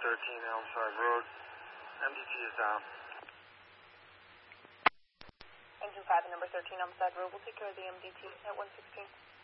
Elmside Road. MDT is down. Engine 5 and number 13 Elmside Road. We'll take care of the MDT at 116.